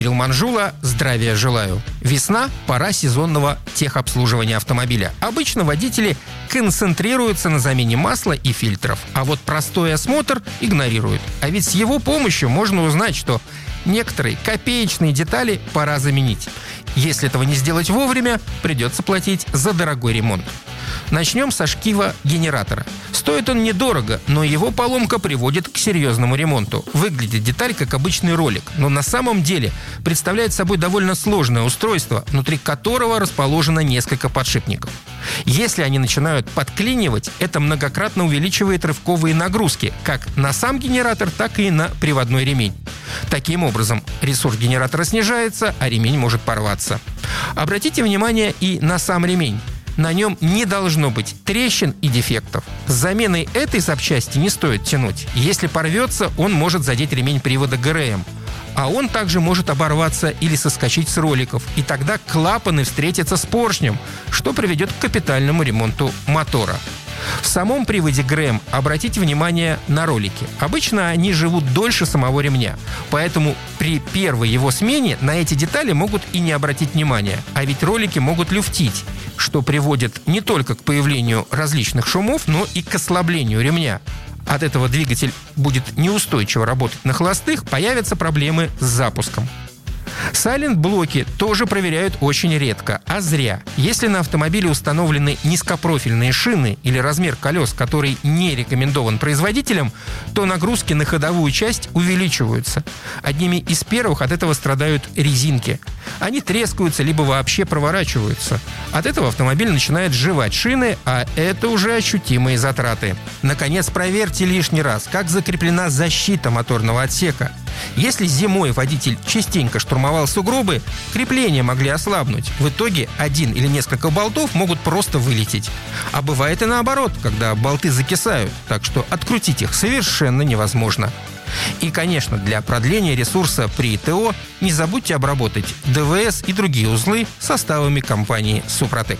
Кирилл Манжула, здравия желаю. Весна – пора сезонного техобслуживания автомобиля. Обычно водители концентрируются на замене масла и фильтров, а вот простой осмотр игнорируют. А ведь с его помощью можно узнать, что некоторые копеечные детали пора заменить. Если этого не сделать вовремя, придется платить за дорогой ремонт. Начнем со шкива генератора. Стоит он недорого, но его поломка приводит к серьезному ремонту. Выглядит деталь как обычный ролик, но на самом деле представляет собой довольно сложное устройство, внутри которого расположено несколько подшипников. Если они начинают подклинивать, это многократно увеличивает рывковые нагрузки как на сам генератор, так и на приводной ремень. Таким образом, ресурс генератора снижается, а ремень может порваться. Обратите внимание и на сам ремень. На нем не должно быть трещин и дефектов. С заменой этой запчасти не стоит тянуть. Если порвется, он может задеть ремень привода ГРМ. А он также может оборваться или соскочить с роликов. И тогда клапаны встретятся с поршнем, что приведет к капитальному ремонту мотора. В самом приводе ГРМ обратите внимание на ролики. Обычно они живут дольше самого ремня, поэтому при первой его смене на эти детали могут и не обратить внимания. А ведь ролики могут люфтить, что приводит не только к появлению различных шумов, но и к ослаблению ремня. От этого двигатель будет неустойчиво работать на холостых, появятся проблемы с запуском. Сайлент-блоки тоже проверяют очень редко, а зря. Если на автомобиле установлены низкопрофильные шины или размер колес, который не рекомендован производителем, то нагрузки на ходовую часть увеличиваются. Одними из первых от этого страдают резинки. Они трескаются либо вообще проворачиваются. От этого автомобиль начинает сживать шины, а это уже ощутимые затраты. Наконец, проверьте лишний раз, как закреплена защита моторного отсека. Если зимой водитель частенько штурмовал сугробы, крепления могли ослабнуть. В итоге один или несколько болтов могут просто вылететь. А бывает и наоборот, когда болты закисают, так что открутить их совершенно невозможно. И, конечно, для продления ресурса при ТО не забудьте обработать ДВС и другие узлы составами компании «Супротек».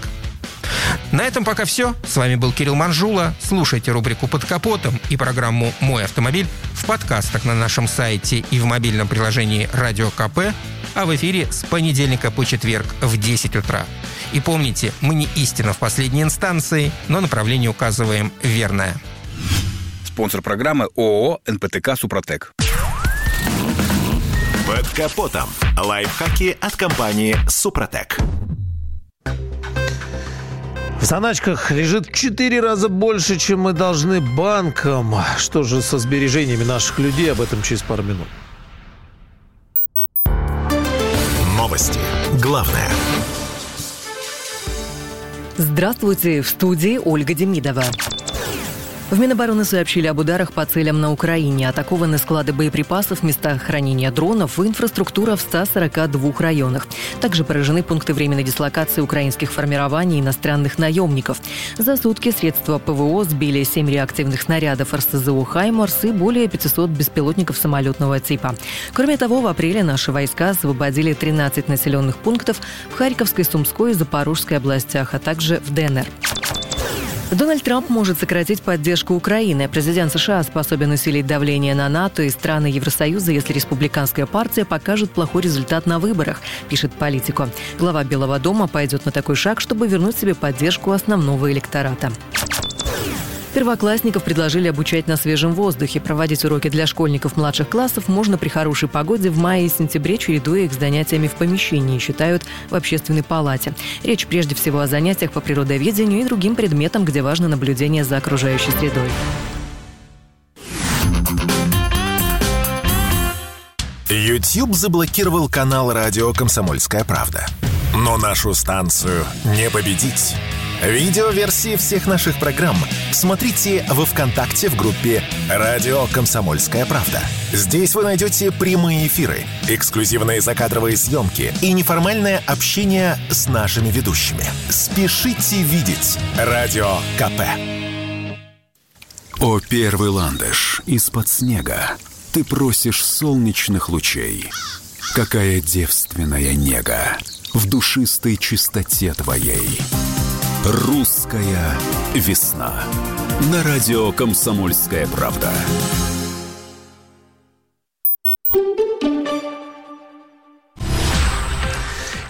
На этом пока все. С вами был Кирилл Манжула. Слушайте рубрику «Под капотом» и программу «Мой автомобиль» в подкастах на нашем сайте и в мобильном приложении «Радио КП», а в эфире с понедельника по четверг в 10 утра. И помните, мы не истина в последней инстанции, но направление указываем верное. Спонсор программы ООО «НПТК Супротек». «Под капотом» – лайфхаки от компании «Супротек». В заначках лежит в 4 раза больше, чем мы должны банкам. Что же со сбережениями наших людей? Об этом через пару минут. Новости. Главное. Здравствуйте, в студии Ольга Демидова. В Минобороны сообщили об ударах по целям на Украине. Атакованы склады боеприпасов, места хранения дронов и инфраструктура в 142 районах. Также поражены пункты временной дислокации украинских формирований и иностранных наемников. За сутки средства ПВО сбили 7 реактивных снарядов РСЗО «Хаймарс» и более 500 беспилотников самолетного типа. Кроме того, в апреле наши войска освободили 13 населенных пунктов в Харьковской, Сумской и Запорожской областях, а также в ДНР. Дональд Трамп может сократить поддержку Украины. Президент США способен усилить давление на НАТО и страны Евросоюза, если республиканская партия покажет плохой результат на выборах, пишет Политико. Глава Белого дома пойдет на такой шаг, чтобы вернуть себе поддержку основного электората. Первоклассников предложили обучать на свежем воздухе. Проводить уроки для школьников младших классов можно при хорошей погоде в мае и сентябре, чередуя их с занятиями в помещении, считают в общественной палате. Речь прежде всего о занятиях по природоведению и другим предметам, где важно наблюдение за окружающей средой. YouTube заблокировал канал «Радио Комсомольская правда». Но нашу станцию не победить. Видеоверсии всех наших программ смотрите во ВКонтакте в группе «Радио Комсомольская правда». Здесь вы найдете прямые эфиры, эксклюзивные закадровые съемки и неформальное общение с нашими ведущими. Спешите видеть «Радио КП». О, первый ландыш из-под снега, ты просишь солнечных лучей. Какая девственная нега в душистой чистоте твоей. Русская весна. На радио «Комсомольская правда».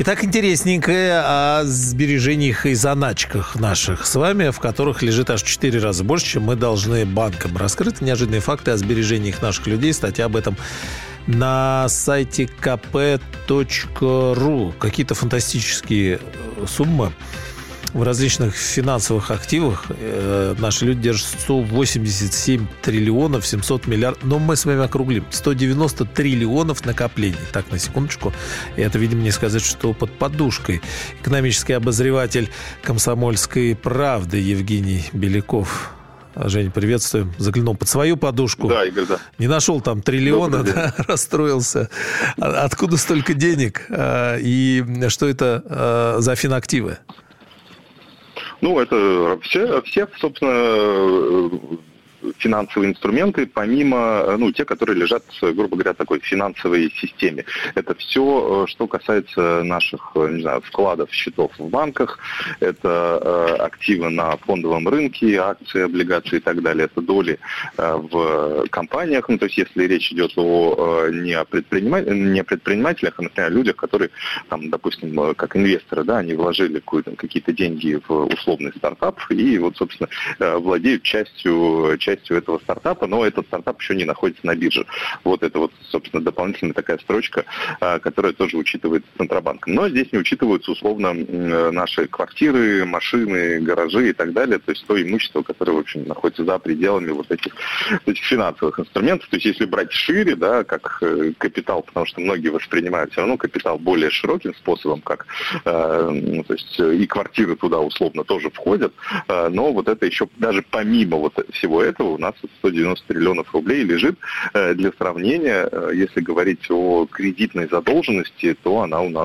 Итак, интересненькое о сбережениях и заначках наших с вами, в которых лежит аж в 4 раза больше, чем мы должны банкам. Раскрыты неожиданные факты о сбережениях наших людей. Статья об этом на сайте kp.ru. Какие-то фантастические суммы в различных финансовых активах. Наши люди держат 187 триллионов 700 миллиардов. Но мы с вами округлим. 190 триллионов накоплений. Так, на секундочку. И это, видимо, не сказать, что под подушкой. Экономический обозреватель «Комсомольской правды» Евгений Беляков. Женя, приветствуем. Заглянул под свою подушку. Да, Игорь, да. Не нашел там триллиона, да, расстроился. Откуда столько денег? И что это за финактивы? Ну, это все, собственно, финансовые инструменты, помимо, те, которые лежат, грубо говоря, в такой финансовой системе. Это все, что касается наших, вкладов, счетов в банках, это активы на фондовом рынке, акции, облигации и так далее, это доли в компаниях, то есть если речь идет не предпринимателях, а, например, о людях, которые, там, допустим, как инвесторы, да, они вложили какие-то деньги в условный стартап и вот, собственно, владеют частью этого стартапа, но этот стартап еще не находится на бирже. Вот это вот, собственно, дополнительная такая строчка, которая тоже учитывается Центробанком. Но здесь не учитываются, условно, наши квартиры, машины, гаражи и так далее, то есть то имущество, которое, в общем, находится за пределами вот этих финансовых инструментов. То есть если брать шире, да, как капитал, потому что многие воспринимают все равно капитал более широким способом, как, то есть и квартиры туда условно тоже входят, но вот это еще даже помимо вот всего этого у нас 190 триллионов рублей лежит. Для сравнения, если говорить о кредитной задолженности, то она у нас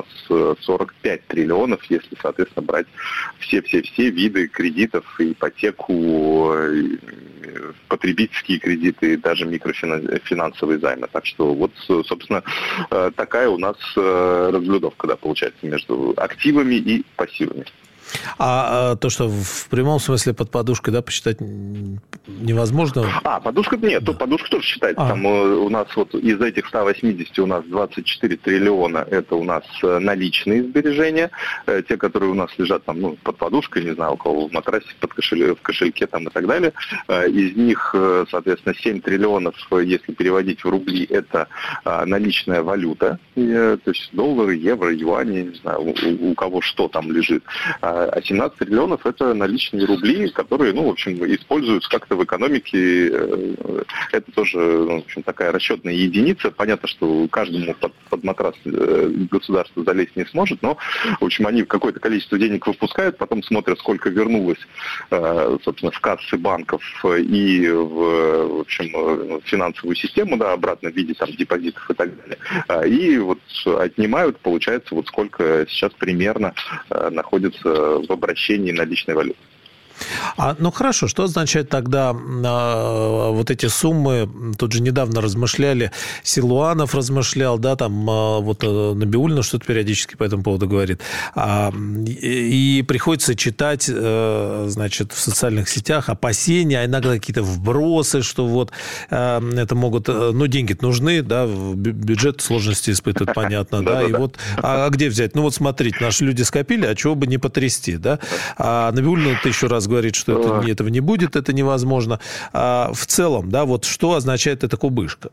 45 триллионов, если, соответственно, брать все виды кредитов, ипотеку, потребительские кредиты и даже микрофинансовые займы. Так что вот, собственно, такая у нас разблюдовка, да, получается, между активами и пассивами. А то, что в прямом смысле под подушкой, да, посчитать невозможно? Подушка нет, то подушка тоже считается. Там у нас вот из этих 180 у нас 24 триллиона, это у нас наличные сбережения, те, которые у нас лежат там, под подушкой, не знаю, у кого в матрасе, в кошельке там и так далее. Из них, соответственно, 7 триллионов, если переводить в рубли, это наличная валюта, то есть доллары, евро, юани, не знаю, у кого что там лежит. А 17 триллионов – это наличные рубли, которые, в общем, используются как-то в экономике. Это тоже, в общем, такая расчетная единица. Понятно, что каждому под матрас государство залезть не сможет, но, в общем, они какое-то количество денег выпускают, потом смотрят, сколько вернулось, собственно, в кассы банков и в общем, финансовую систему, да, обратно в виде там депозитов и так далее. И вот отнимают, получается, вот сколько сейчас примерно находится в обращении наличной валюты. Хорошо, что означает тогда вот эти суммы? Тут же недавно размышляли, Силуанов размышлял, да, там вот Набиуллина что-то периодически по этому поводу говорит. И приходится читать, значит, в социальных сетях опасения, а иногда какие-то вбросы, что вот это могут, деньги нужны, да, бюджет сложности испытывают, понятно, да, и вот, а где взять? Вот смотрите, наши люди скопили, а чего бы не потрясти, да? А Набиуллина-то еще раз говорит, что этого не будет, это невозможно. В целом, да, вот что означает эта кубышка?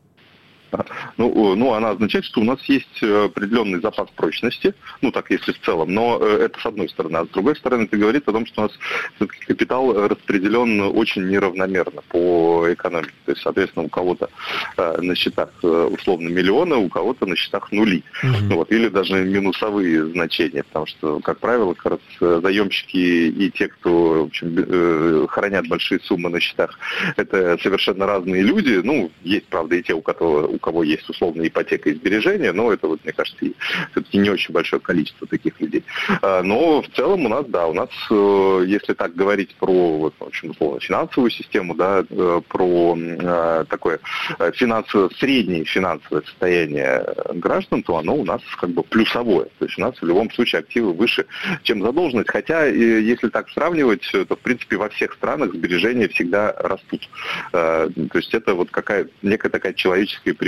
Она означает, что у нас есть определенный запас прочности, так если в целом, но это с одной стороны. А с другой стороны, это говорит о том, что у нас все-таки капитал распределен очень неравномерно по экономике. То есть, соответственно, у кого-то на счетах условно миллионы, у кого-то на счетах нули. Или даже минусовые значения, потому что, как правило, как раз заемщики и те, кто, в общем, хранят большие суммы на счетах, это совершенно разные люди. Есть, правда, и те, у кого есть условная ипотека и сбережения, но это, мне кажется, все-таки не очень большое количество таких людей. Но в целом у нас, если так говорить про, в общем, условно, финансовую систему, да, про такое среднее финансовое состояние граждан, то оно у нас как бы плюсовое. То есть у нас в любом случае активы выше, чем задолженность. Хотя, если так сравнивать, то, в принципе, во всех странах сбережения всегда растут. То есть это вот некая такая человеческая привычка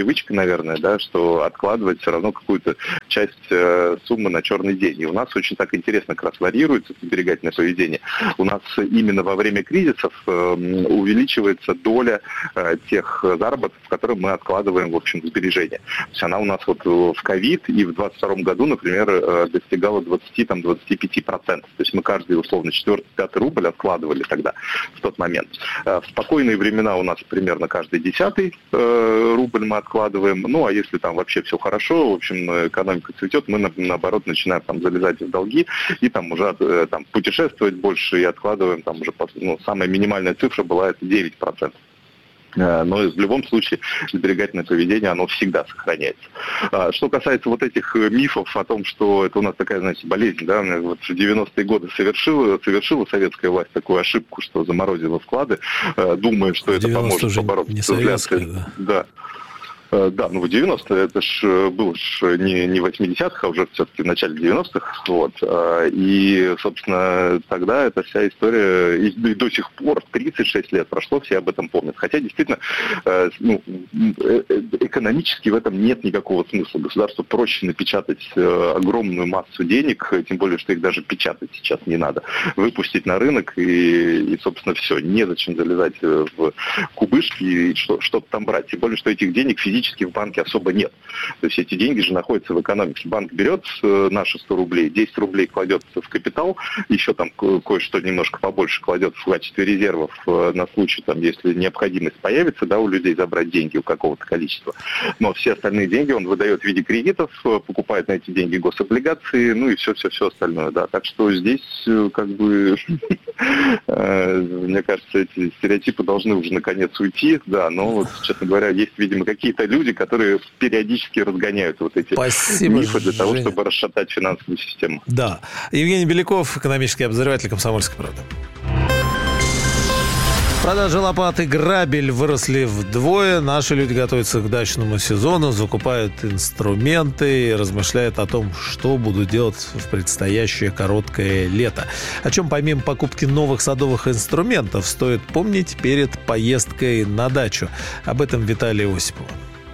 привычка, наверное, да, что откладывать все равно какую-то часть суммы на черный день. И у нас очень так интересно как раз варьируется сберегательное поведение. У нас именно во время кризисов увеличивается доля тех заработков, которые мы откладываем, в общем, в сбережения. То есть она у нас вот в ковид и в 2022 году, например, достигала 20-25%. То есть мы каждый, условно, 4-5 рубль откладывали тогда, в тот момент. В спокойные времена у нас примерно каждый 10 рубль мы откладываем. Ну, а если там вообще все хорошо, в общем, экономика цветет, мы, наоборот, начинаем там залезать в долги и там уже там, путешествовать больше и откладываем там уже, самая минимальная цифра была это 9%. Но в любом случае сберегательное поведение, оно всегда сохраняется. Что касается вот этих мифов о том, что это у нас такая, знаете, болезнь, да, вот в 90-е годы совершила советская власть такую ошибку, что заморозила вклады, думая, что это поможет побороться с инфляцией. Да. Да, ну в 90-е это ж было не в 80-х, а уже все-таки в начале 90-х. Вот. И, собственно, тогда эта вся история, и до сих пор, 36 лет прошло, все об этом помнят. Хотя, действительно, экономически в этом нет никакого смысла. Государству проще напечатать огромную массу денег, тем более, что их даже печатать сейчас не надо. Выпустить на рынок и собственно, все. Незачем залезать в кубышки и что-то там брать. Тем более, что этих денег физически в банке особо нет. То есть эти деньги же находятся в экономике. Банк берет наши 100 рублей, 10 рублей кладет в капитал, еще там кое-что немножко побольше кладет в качестве резервов на случай, там, если необходимость появится, да, у людей забрать деньги у какого-то количества. Но все остальные деньги он выдает в виде кредитов, покупает на эти деньги гособлигации, ну и все остальное. Да. Так что здесь как бы мне кажется, эти стереотипы должны уже наконец уйти, да, но вот, честно говоря, есть, видимо, какие-то люди, которые периодически разгоняют вот эти мифы для того, чтобы расшатать финансовую систему. Да. Евгений Беляков, экономический обозреватель «Комсомольской правды». Продажи лопат и грабель выросли вдвое. Наши люди готовятся к дачному сезону, закупают инструменты и размышляют о том, что будут делать в предстоящее короткое лето. О чем помимо покупки новых садовых инструментов стоит помнить перед поездкой на дачу. Об этом Виталий Осипов.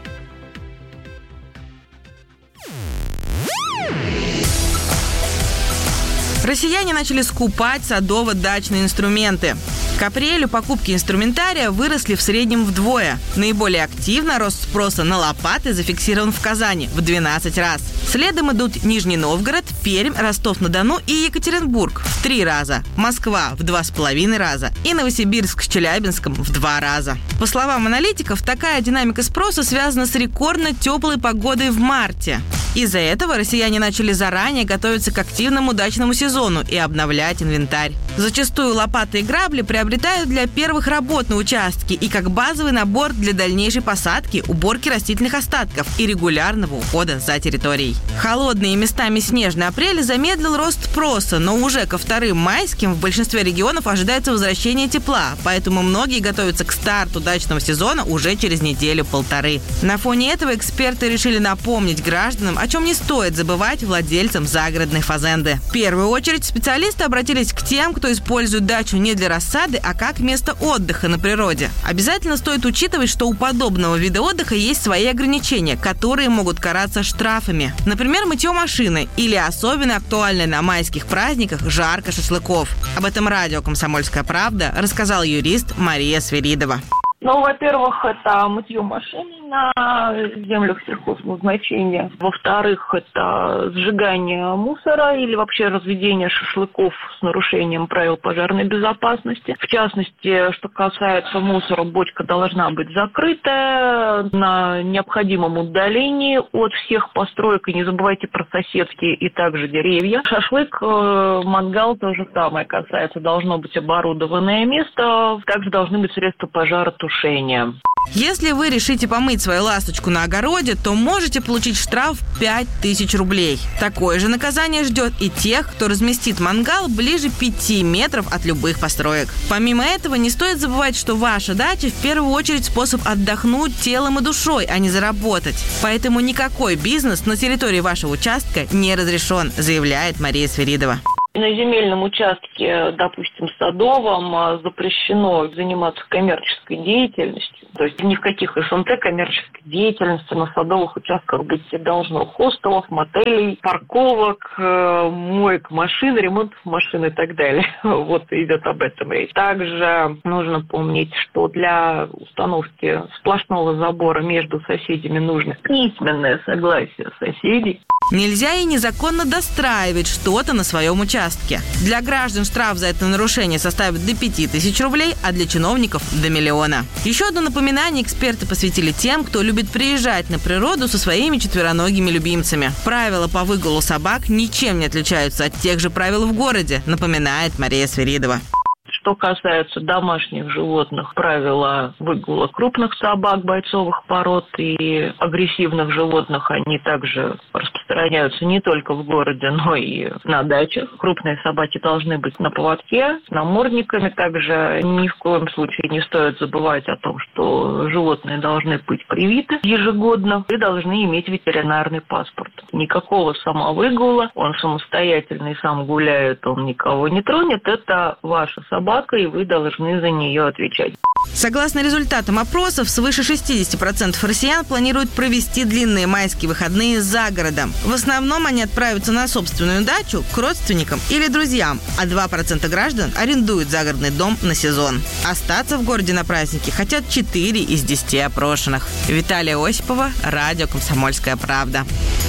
Россияне начали скупать садово-дачные инструменты. К апрелю покупки инструментария выросли в среднем вдвое. Наиболее активно рост спроса на лопаты зафиксирован в Казани в 12 раз. Следом идут Нижний Новгород, Пермь, Ростов-на-Дону и Екатеринбург в 3 раза, Москва в 2,5 раза и Новосибирск с Челябинском в 2 раза. По словам аналитиков, такая динамика спроса связана с рекордно теплой погодой в марте. Из-за этого россияне начали заранее готовиться к активному дачному сезону и обновлять инвентарь. Зачастую лопаты и грабли приобретают для первых работ на участке и как базовый набор для дальнейшей посадки, уборки растительных остатков и регулярного ухода за территорией. Холодный и местами снежный апрель замедлил рост спроса, но уже ко вторым майским в большинстве регионов ожидается возвращение тепла, поэтому многие готовятся к старту дачного сезона уже через неделю-полторы. На фоне этого эксперты решили напомнить гражданам, о чем не стоит забывать владельцам загородной фазенды. В первую очередь специалисты обратились к тем, кто использует дачу не для рассады, а как место отдыха на природе. Обязательно стоит учитывать, что у подобного вида отдыха есть свои ограничения, которые могут караться штрафами. Например, мытье машины или особенно актуальное на майских праздниках жарка шашлыков. Об этом радио «Комсомольская правда» рассказала юрист Мария Свиридова. Ну, во-первых, это мытье машины на землях сельхозназначения. Во-вторых, это сжигание мусора или вообще разведение шашлыков с нарушением правил пожарной безопасности. В частности, что касается мусора, бочка должна быть закрытая на необходимом удалении от всех построек. И не забывайте про соседские и также деревья. Шашлык, мангал то же самое касается. Должно быть оборудованное место. Также должны быть средства пожаротушения. Если вы решите помыть свою ласточку на огороде, то можете получить штраф 5000 рублей. Такое же наказание ждет и тех, кто разместит мангал ближе 5 метров от любых построек. Помимо этого, не стоит забывать, что ваша дача в первую очередь способ отдохнуть телом и душой, а не заработать. Поэтому никакой бизнес на территории вашего участка не разрешен, заявляет Мария Свиридова. На земельном участке, допустим, садовом, запрещено заниматься коммерческой деятельностью. То есть ни в каких СНТ коммерческой деятельности на садовых участках быть не должно. Хостелов, мотелей, парковок, моек машин, ремонтов машин и так далее. Вот идет об этом речь. Также нужно помнить, что для установки сплошного забора между соседями нужно письменное согласие соседей. Нельзя и незаконно достраивать что-то на своем участке. Для граждан штраф за это нарушение составит до 5000 рублей, а для чиновников – до 1 000 000. Еще одно напоминание эксперты посвятили тем, кто любит приезжать на природу со своими четвероногими любимцами. Правила по выгулу собак ничем не отличаются от тех же правил в городе, напоминает Мария Свиридова. Что касается домашних животных, правила выгула крупных собак бойцовых пород и агрессивных животных, они также распространяются не только в городе, но и на дачах. Крупные собаки должны быть на поводке, с намордниками. Также ни в коем случае не стоит забывать о том, что животные должны быть привиты ежегодно и должны иметь ветеринарный паспорт. Никакого самовыгула, он самостоятельный, сам гуляет, он никого не тронет. Это ваша собака, и вы должны за нее отвечать. Согласно результатам опросов, свыше 60% россиян планируют провести длинные майские выходные за городом. В основном они отправятся на собственную дачу, к родственникам или друзьям, а 2% граждан арендуют загородный дом на сезон. Остаться в городе на праздники хотят 4 из 10 опрошенных. Виталия Осипова, радио «Комсомольская правда».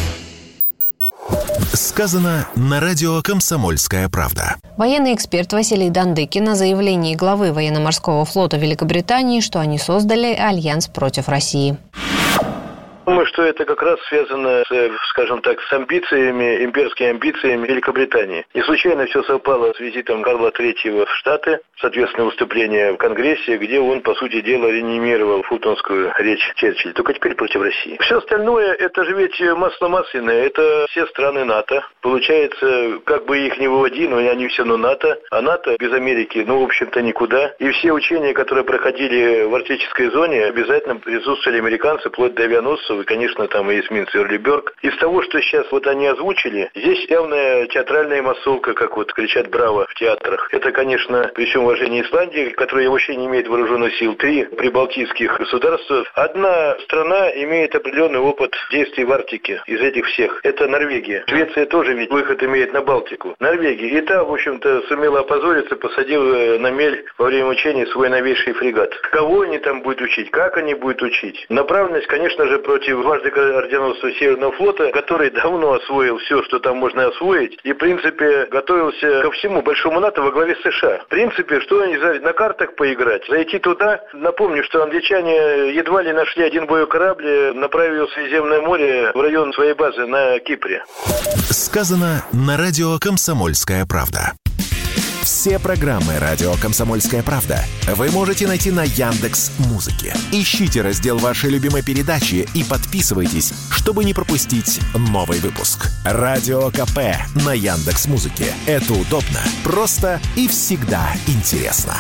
Сказано на радио «Комсомольская правда». Военный эксперт Василий Дандыкин о заявлении главы военно-морского флота Великобритании, что они создали альянс против России. Думаю, что это как раз связано, скажем так, с амбициями, имперскими амбициями Великобритании. Не случайно все совпало с визитом Карла III в Штаты, соответственно, выступление в Конгрессе, где он, по сути дела, реанимировал фултонскую речь Черчилля, только теперь против России. Все остальное, это же ведь масло масляное, это все страны НАТО. Получается, как бы их не выводи, но они все равно НАТО, а НАТО без Америки, в общем-то, никуда. И все учения, которые проходили в арктической зоне, обязательно присутствовали американцы, вплоть до авианосцев, и, конечно, там и эсминец Эрлиберг. Из того, что сейчас они озвучили, здесь явная театральная массовка, как кричат «Браво» в театрах. Это, конечно, при всем уважении Исландии, которая вообще не имеет вооруженных сил, 3 прибалтийских государства. Одна страна имеет определенный опыт действий в Арктике из этих всех. Это Норвегия. Швеция тоже ведь выход имеет на Балтику. Норвегия. И та, в общем-то, сумела опозориться, посадив на мель во время учений свой новейший фрегат. Кого они там будут учить? Как они будут учить? Направленность, конечно же, против дважды орденоносца Северного флота, который давно освоил все, что там можно освоить, и, в принципе, готовился ко всему большому НАТО во главе США. В принципе, что они на картах поиграть? Зайти туда. Напомню, что англичане едва ли нашли один боевой корабль, направив в Средиземное море в район своей базы на Кипре. Сказано на радио «Комсомольская правда». Все программы «Радио Комсомольская правда» вы можете найти на Яндекс.Музыке. Ищите раздел вашей любимой передачи и подписывайтесь, чтобы не пропустить новый выпуск. Радио КП на Яндекс.Музыке. Это удобно, просто и всегда интересно.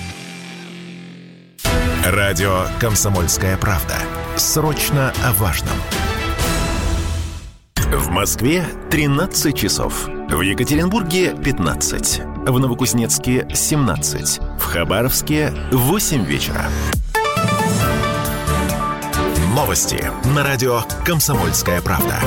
Радио «Комсомольская правда». Срочно о важном. В Москве 13 часов. В Екатеринбурге 15. В Новокузнецке 17. В Хабаровске 8 вечера. Новости на радио «Комсомольская правда».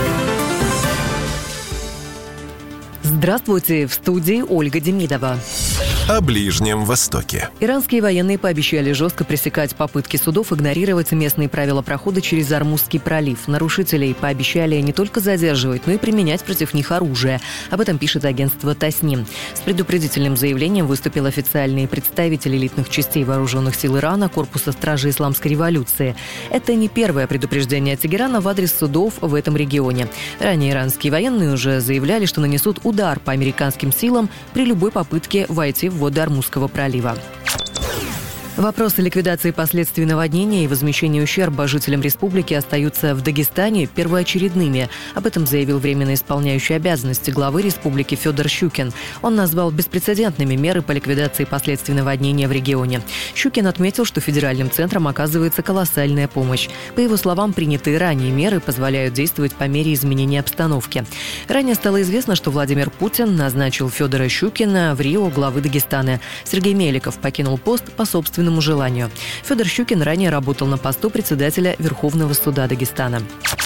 Здравствуйте, в студии Ольга Демидова. О Ближнем Востоке. Иранские военные пообещали жестко пресекать попытки судов игнорировать местные правила прохода через Ормузский пролив. Нарушителей пообещали не только задерживать, но и применять против них оружие. Об этом пишет агентство Тасним. С предупредительным заявлением выступил официальный представитель элитных частей вооруженных сил Ирана, корпуса стражи Исламской революции. Это не первое предупреждение Тегерана в адрес судов в этом регионе. Ранее иранские военные уже заявляли, что нанесут удар по американским силам при любой попытке войти в воды Ормузского пролива. Вопросы ликвидации последствий наводнения и возмещения ущерба жителям республики остаются в Дагестане первоочередными. Об этом заявил временно исполняющий обязанности главы республики Федор Щукин. Он назвал беспрецедентными меры по ликвидации последствий наводнения в регионе. Щукин отметил, что федеральным центрам оказывается колоссальная помощь. По его словам, принятые ранее меры позволяют действовать по мере изменения обстановки. Ранее стало известно, что Владимир Путин назначил Федора Щукина в Рио главы Дагестана. Сергей Меликов покинул пост по собственному желанию. Федор Щукин ранее работал на посту председателя Верховного суда Дагестана.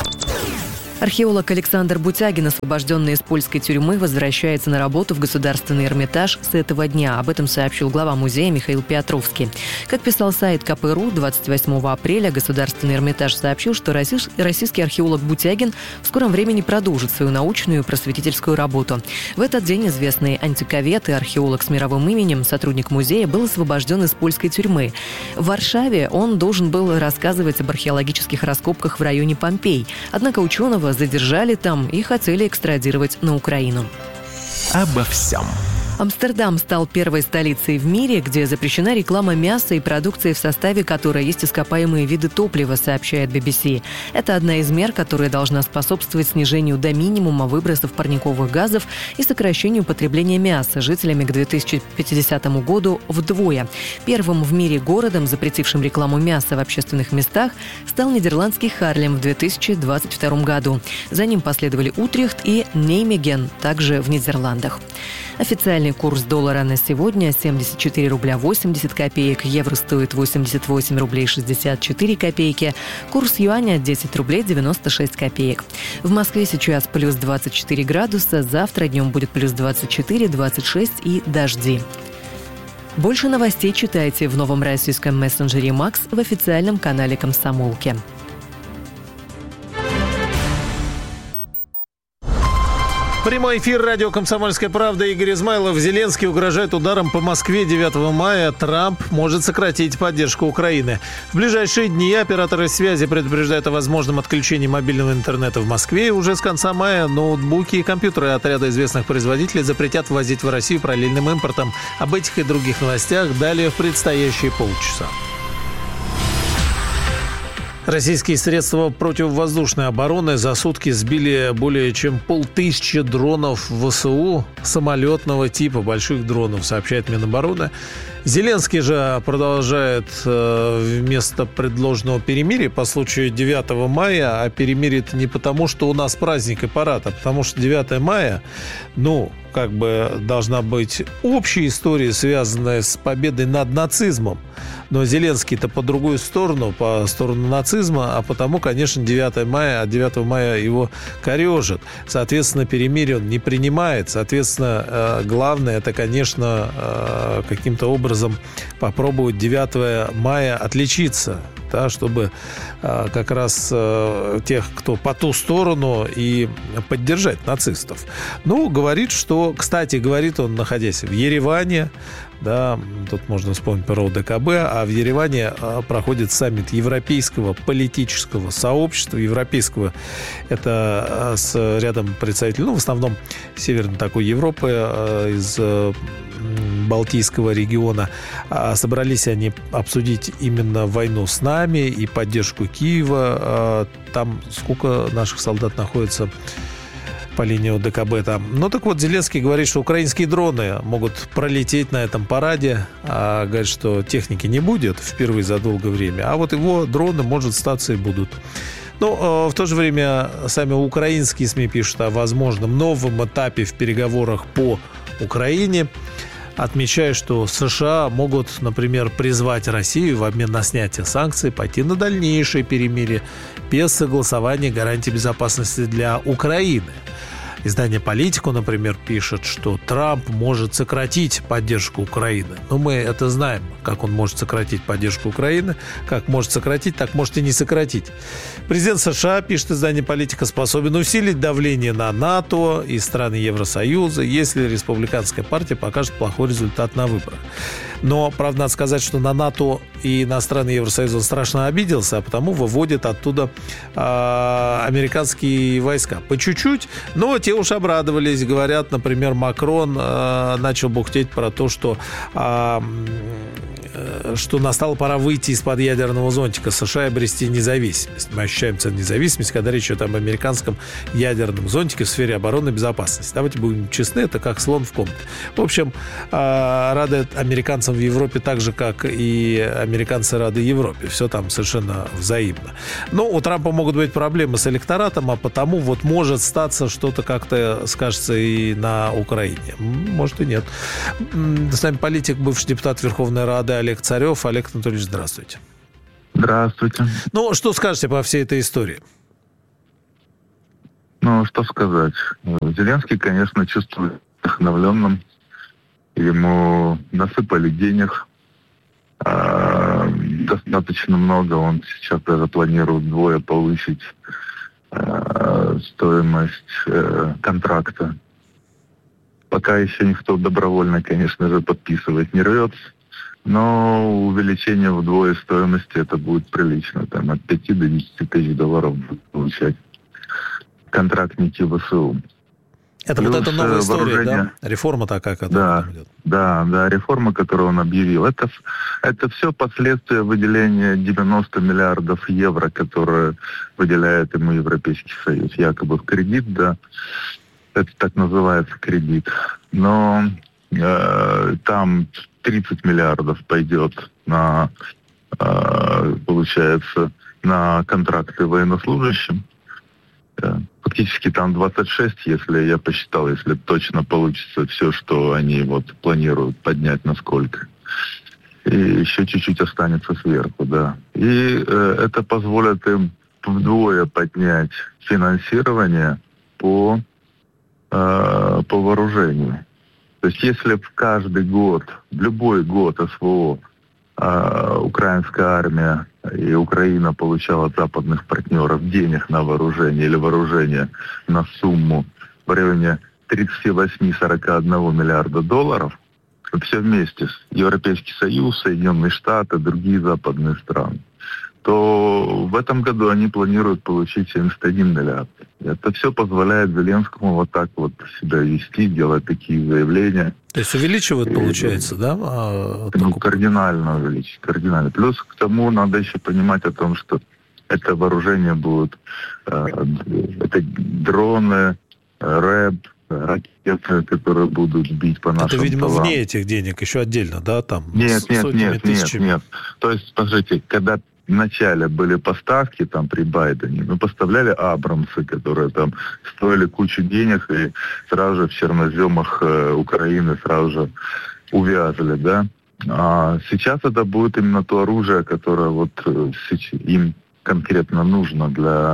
Археолог Александр Бутягин, освобожденный из польской тюрьмы, возвращается на работу в Государственный Эрмитаж с этого дня. Об этом сообщил глава музея Михаил Петровский. Как писал сайт КП.ру, 28 апреля Государственный Эрмитаж сообщил, что российский археолог Бутягин в скором времени продолжит свою научную и просветительскую работу. В этот день известный антиковед и археолог с мировым именем, сотрудник музея, был освобожден из польской тюрьмы. В Варшаве он должен был рассказывать об археологических раскопках в районе Помпей. Однако ученого задержали там и хотели экстрадировать на Украину. Обо всем. Амстердам стал первой столицей в мире, где запрещена реклама мяса и продукции, в составе которой есть ископаемые виды топлива, сообщает BBC. Это одна из мер, которая должна способствовать снижению до минимума выбросов парниковых газов и сокращению потребления мяса жителями к 2050 году вдвое. Первым в мире городом, запретившим рекламу мяса в общественных местах, стал нидерландский Харлем в 2022 году. За ним последовали Утрехт и Неймеген, также в Нидерландах. Официальный курс доллара на сегодня 74 рубля 80 копеек, евро стоит 88 рублей 64 копейки, курс юаня 10 рублей 96 копеек. В Москве сейчас плюс 24 градуса, завтра днем будет плюс 24, 26 и дожди. Больше новостей читайте в новом российском мессенджере «Макс» в официальном канале «Комсомолки». Прямой эфир радио «Комсомольская правда». Игорь Измайлов. Зеленский угрожает ударом по Москве 9 мая. Трамп может сократить поддержку Украины. В ближайшие дни операторы связи предупреждают о возможном отключении мобильного интернета в Москве. И уже с конца мая ноутбуки и компьютеры отряда известных производителей запретят ввозить в Россию параллельным импортом. Об этих и других новостях далее в предстоящие полчаса. Российские средства противовоздушной обороны за сутки сбили более чем 500 дронов ВСУ самолетного типа, больших дронов, сообщает Минобороны. Зеленский же продолжает вместо предложенного перемирия по случаю 9 мая, а перемирие это не потому, что у нас праздник и парад, а потому что 9 мая, должна быть общая история, связанная с победой над нацизмом. Но Зеленский-то по другую сторону, по сторону нацизма, а потому, конечно, 9 мая, от 9 мая его корежит. Соответственно, перемирие он не принимает. Соответственно, главное, это, конечно, каким-то образом попробовать 9 мая отличиться, да, чтобы как раз тех, кто по ту сторону, и поддержать нацистов. Говорит он, находясь в Ереване, да, тут можно вспомнить про ОДКБ, а в Ереване проходит саммит Европейского политического сообщества, европейского, это с рядом представителей, в основном Северной такой Европы, из Балтийского региона. Собрались они обсудить именно войну с нами и поддержку Киева. Там сколько наших солдат находится по линии ОДКБ там. Зеленский говорит, что украинские дроны могут пролететь на этом параде, а говорит, что техники не будет впервые за долгое время, а вот его дроны, может, статься и будут. В то же время сами украинские СМИ пишут о возможном новом этапе в переговорах по Украине, отмечая, что США могут, например, призвать Россию в обмен на снятие санкций пойти на дальнейшее перемирие без согласования гарантий безопасности для Украины. Издание «Политику», например, пишет, что Трамп может сократить поддержку Украины. Мы это знаем, как он может сократить поддержку Украины. Как может сократить, так может и не сократить. Президент США, пишет издание «Политика», способен усилить давление на НАТО и страны Евросоюза, если республиканская партия покажет плохой результат на выборах. Но, правда, надо сказать, что на НАТО и на страны Евросоюза он страшно обиделся, а потому выводит оттуда американские войска. По чуть-чуть, но те уж обрадовались. Говорят, например, Макрон начал бухтеть про то, что что настала пора выйти из-под ядерного зонтика США и обрести независимость. Мы ощущаем независимость, когда речь идет об американском ядерном зонтике в сфере обороны и безопасности. Давайте будем честны, это как слон в комнате. В общем, рады американцам в Европе так же, как и американцы рады Европе. Все там совершенно взаимно. Но у Трампа могут быть проблемы с электоратом, а потому вот может статься что-то как-то скажется и на Украине. Может и нет. С нами политик, бывший депутат Верховной Рады Олег Царев. Олег Анатольевич, здравствуйте. Здравствуйте. Ну, что скажете по всей этой истории? Ну, что сказать. Зеленский, конечно, чувствует вдохновленным. Ему насыпали денег. Достаточно много. Он сейчас даже планирует вдвое повысить стоимость контракта. Пока еще никто добровольно, конечно же, подписывать не рвется. Но увеличение вдвое стоимости это будет прилично. Там от 5 до 10 тысяч долларов будут получать контрактники ВСУ. Это плюс вот эта новая история, да? Реформа такая, которая там идет. Да, реформа, которую он объявил. Это все последствия выделения 90 миллиардов евро, которые выделяет ему Европейский Союз. Якобы в кредит, да. Это так называется кредит. Но там 30 миллиардов пойдет на, получается, на контракты военнослужащим. Фактически там 26, если я посчитал, если точно получится все, что они вот планируют поднять на сколько. И еще чуть-чуть останется сверху, да. И это позволит им вдвое поднять финансирование по вооружению. То есть если в каждый год, в любой год СВО украинская армия и Украина получала от западных партнеров денег на вооружение или вооружение на сумму в районе 38-41 миллиарда долларов, все вместе, Европейский Союз, Соединенные Штаты, другие западные страны, то в этом году они планируют получить 71 миллиард. Это все позволяет Зеленскому вот так вот себя вести, делать такие заявления. То есть увеличивают, получается, да? Кардинально увеличить, кардинально. Плюс к тому надо еще понимать о том, что это вооружение будет, это дроны, рэб, ракеты, которые будут бить по нашим Это, видимо, тылам. вне этих денег, еще отдельно, да? Там Нет. То есть, смотрите, когда вначале были поставки там при Байдене, мы поставляли Абрамсы, которые там стоили кучу денег, и сразу же в черноземах Украины сразу же увязали, да. А сейчас это будет именно то оружие, которое вот им конкретно нужно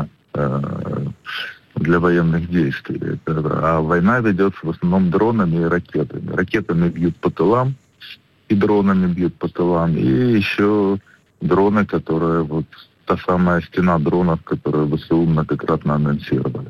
для военных действий. А война ведется в основном дронами и ракетами. Ракетами бьют по тылам, и дронами бьют по тылам, и еще дроны, которые вот та самая стена дронов, которую ВСУ многократно анонсировали.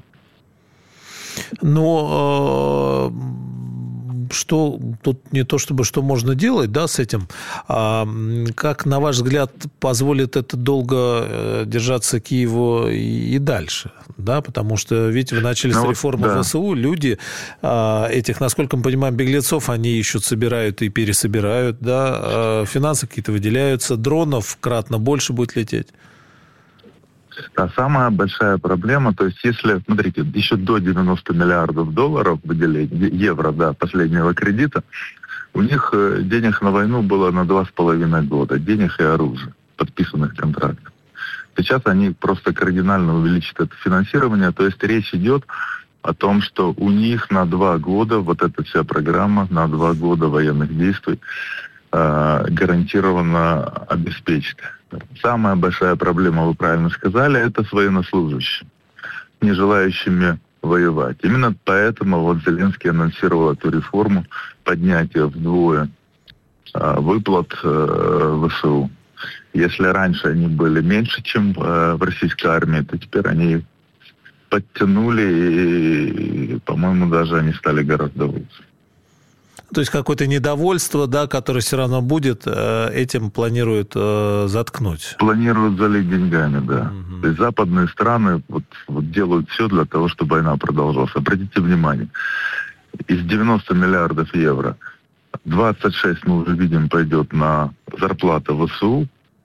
Но что тут не то чтобы что можно делать, да, с этим, а как, на ваш взгляд, позволит это долго держаться Киеву и дальше, да, потому что, видите, вы начали с реформы ВСУ, люди этих, насколько мы понимаем, беглецов они ищут, собирают и пересобирают, да, финансы какие-то выделяются, дронов кратно больше будет лететь. Самая большая проблема, то есть если, смотрите, еще до 90 миллиардов долларов выделения, евро, да, последнего кредита, у них денег на войну было на 2,5 года, денег и оружия, подписанных контрактов. Сейчас они просто кардинально увеличат это финансирование, то есть речь идет о том, что у них на 2 года, вот эта вся программа, на 2 года военных действий гарантированно обеспечит. Самая большая проблема, вы правильно сказали, это с военнослужащими, не желающими воевать. Именно поэтому вот Зеленский анонсировал эту реформу поднятия вдвое выплат ВСУ. Если раньше они были меньше, чем в российской армии, то теперь они подтянули и, по-моему, даже они стали гораздо лучше. То есть какое-то недовольство, да, которое все равно будет, этим планируют заткнуть. Планируют залить деньгами, да. То есть западные страны вот делают все для того, чтобы война продолжалась. Обратите внимание, из 90 миллиардов евро 26, мы уже видим, пойдет на зарплаты ВСУ.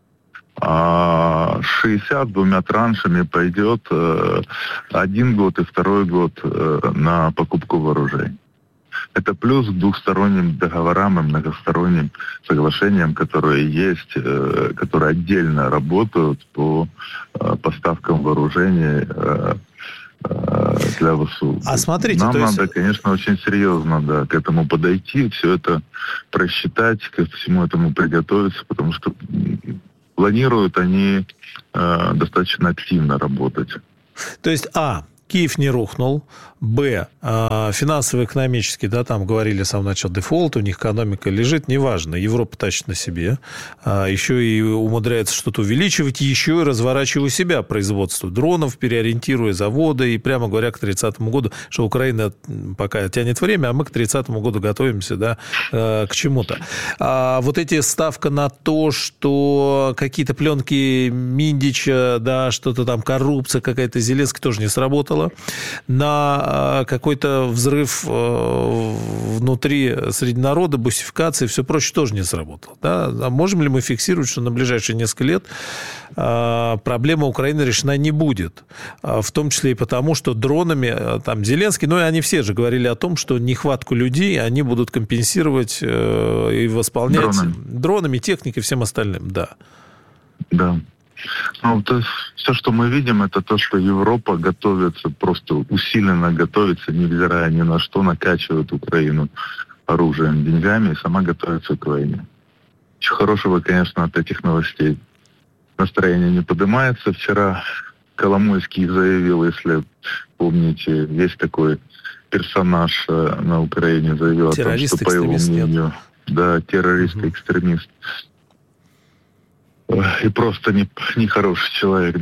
А 60 2 траншами пойдет 1 год и 2 год на покупку вооружений. Это плюс к двухсторонним договорам и многосторонним соглашениям, которые есть, которые отдельно работают по поставкам вооружений для ВСУ. А смотрите, нам надо, конечно, очень серьезно к этому подойти, все это просчитать, ко всему этому приготовиться, потому что планируют они достаточно активно работать. То есть, Киев не рухнул, финансово-экономически, там говорили с самого начала, дефолт, у них экономика лежит, неважно, Европа тащит на себе, еще и умудряется что-то увеличивать, еще и разворачивая у себя производство дронов, переориентируя заводы, и прямо говоря, к 30-му году, что Украина пока тянет время, а мы к 30-му году готовимся, к чему-то. А вот эти ставка на то, что какие-то пленки Миндича, что-то там, коррупция какая-то, Зеленский тоже не сработала, на какой-то взрыв внутри среди народа, бусификации и все прочее тоже не сработало. А можем ли мы фиксировать, что на ближайшие несколько лет проблема Украины решена не будет? В том числе и потому, что дронами, Зеленский, и они все же говорили о том, что нехватку людей они будут компенсировать и восполнять дронами, техникой и всем остальным. Да. Все, что мы видим, это то, что Европа готовится, просто усиленно готовится, невзирая ни на что, накачивает Украину оружием, деньгами, и сама готовится к войне. Ничего хорошего, конечно, от этих новостей. Настроение не поднимается. Вчера Коломойский заявил, если помните, есть такой персонаж на Украине, заявил о том, что, по его мнению, террорист-экстремист. И просто нехороший человек,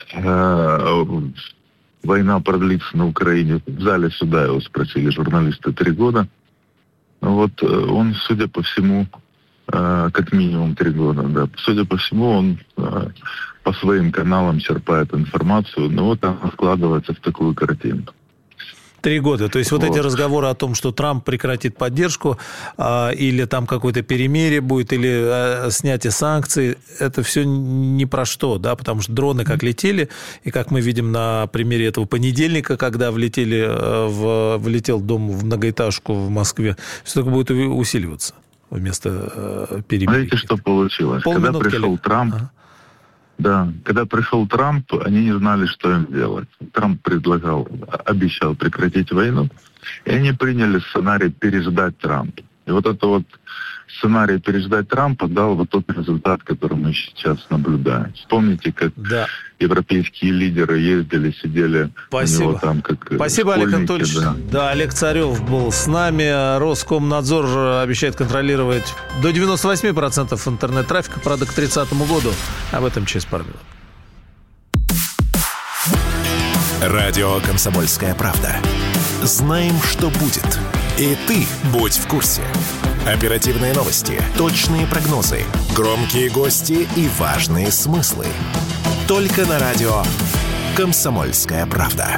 Война продлится на Украине. В зале суда его спросили журналисты 3 года. Он, судя по всему, как минимум 3 года, судя по всему, он по своим каналам черпает информацию, она складывается в такую картинку. 3 года. То есть эти разговоры о том, что Трамп прекратит поддержку, или там какое-то перемирие будет, или снятие санкций, это все ни про что, потому что дроны как летели, и как мы видим на примере этого понедельника, когда влетел дом в многоэтажку в Москве, все это будет усиливаться вместо перемирия. Знаете, что получилось? Когда пришел Трамп, когда пришел Трамп, они не знали, что им делать. Трамп обещал прекратить войну, и они приняли сценарий переждать Трампа. И этот сценарий переждать Трампа дал тот результат, который мы сейчас наблюдаем. Вспомните, как европейские лидеры ездили, сидели у него там, как Спасибо, Олег Анатольевич. Олег Царев был с нами. Роскомнадзор обещает контролировать до 98% интернет-трафика, правда, к 30 году. Об этом через пару минут. Радио «Комсомольская правда». Знаем, что будет. И ты будь в курсе. Оперативные новости, точные прогнозы, громкие гости и важные смыслы. Только на радио «Комсомольская правда».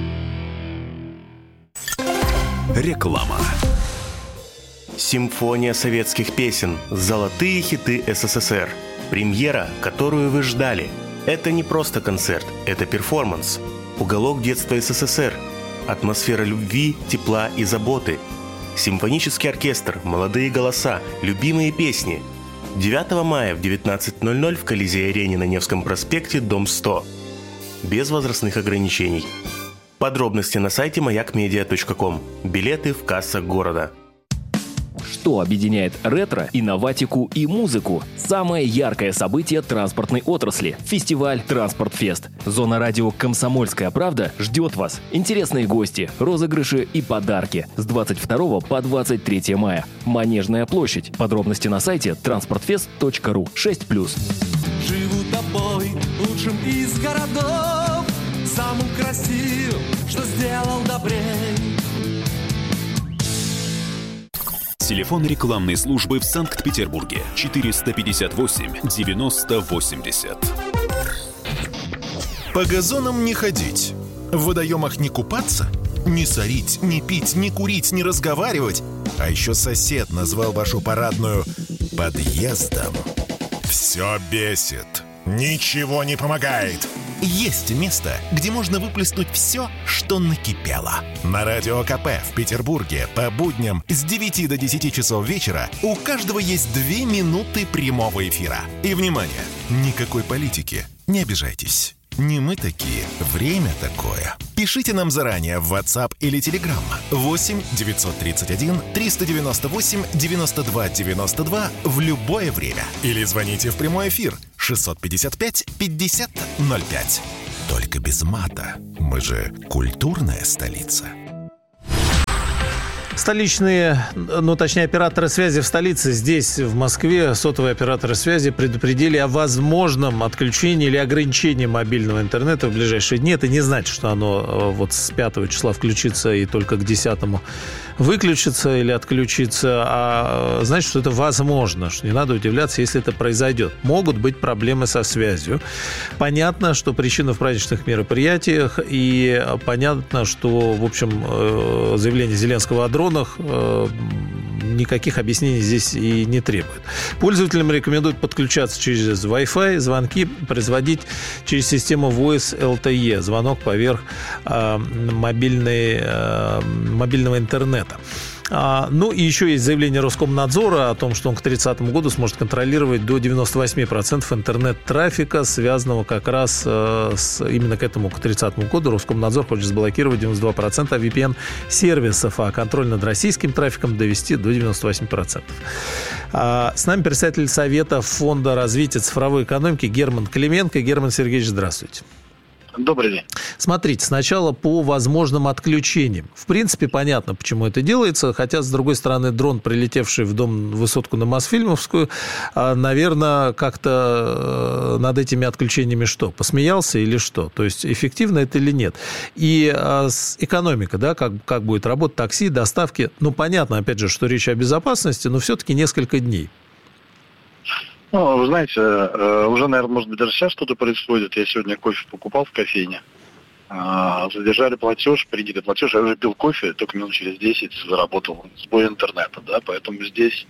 Реклама. Симфония советских песен. Золотые хиты СССР. Премьера, которую вы ждали. Это не просто концерт, это перформанс. Уголок детства СССР. Атмосфера любви, тепла и заботы. Симфонический оркестр, молодые голоса, любимые песни. 9 мая в 19:00 в Колизей-арене на Невском проспекте, дом 100. Без возрастных ограничений. Подробности на сайте maякmedia.com. Билеты в кассах города. Что объединяет ретро, инноватику и музыку? Самое яркое событие транспортной отрасли – фестиваль «Транспортфест». Зона радио «Комсомольская правда» ждет вас. Интересные гости, розыгрыши и подарки с 22 по 23 мая. Манежная площадь. Подробности на сайте transportfest.ru 6+. Живу тобой, лучшим из городов, самым красивым, что сделал добрей. Телефон рекламной службы в Санкт-Петербурге 458-90-80. По газонам не ходить, в водоемах не купаться, не сорить, не пить, не курить, не разговаривать, А еще сосед назвал вашу парадную подъездом. Все бесит. Ничего не помогает. Есть место, где можно выплеснуть все, что накипело. На Радио КП в Петербурге по будням с 9 до 10 часов вечера у каждого есть 2 минуты прямого эфира. И, внимание, никакой политики. Не обижайтесь. Не мы такие, время такое. Пишите нам заранее в WhatsApp или Telegram 8 931 398 92 92 в любое время. Или звоните в прямой эфир 655 50 05. Только без мата. Мы же культурная столица. Столичные, точнее, операторы связи в столице, здесь, в Москве, сотовые операторы связи предупредили о возможном отключении или ограничении мобильного интернета в ближайшие дни. Это не значит, что оно вот с 5 числа включится и только к 10 выключится или отключится, а значит, что это возможно, что не надо удивляться, если это произойдет. Могут быть проблемы со связью. Понятно, что причина в праздничных мероприятиях, и понятно, что, в общем, заявление Зеленского о дронах никаких объяснений здесь и не требует. Пользователям рекомендуют подключаться через Wi-Fi, звонки производить через систему Voice LTE, звонок поверх мобильного интернета. И еще есть заявление Роскомнадзора о том, что он к 30 году сможет контролировать до 98% интернет-трафика, связанного как раз именно к 30 году. Роскомнадзор хочет заблокировать 92% VPN-сервисов, а контроль над российским трафиком довести до 98%. С нами представитель Совета Фонда развития цифровой экономики Герман Клименко. Герман Сергеевич, здравствуйте. Добрый день. Смотрите, сначала по возможным отключениям. В принципе, понятно, почему это делается, хотя, с другой стороны, дрон, прилетевший в дом высотку на Мосфильмовскую, наверное, как-то над этими отключениями посмеялся или что? То есть, эффективно это или нет? И экономика, да, как будет работать, такси, доставки. Понятно, опять же, что речь о безопасности, но все-таки несколько дней. Вы знаете, уже, наверное, может быть, даже сейчас что-то происходит. Я сегодня кофе покупал в кофейне. Задержали платеж, принятый платеж. Я уже пил кофе, только минут через 10 заработал сбой интернета. Да? Поэтому здесь